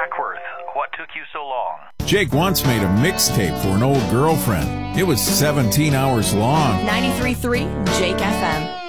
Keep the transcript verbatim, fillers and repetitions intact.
Hackworth. What took you so long? Jake once made a mixtape for an old girlfriend. It was seventeen hours long. ninety-three point three Jake F M.